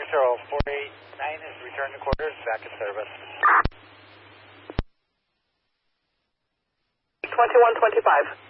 Control, 489 is returned to quarters, back in service. 2125.